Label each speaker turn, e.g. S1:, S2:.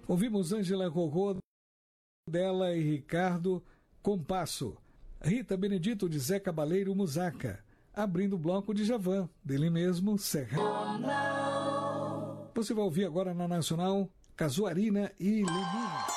S1: Ouvimos Ângela Rorô, dela e Ricardo Compasso. Rita Benedito de Zé Cabaleiro Musaca. Abrindo o bloco de Djavan, dele mesmo, Serra. Você vai ouvir agora na Nacional, Casuarina e Lenin.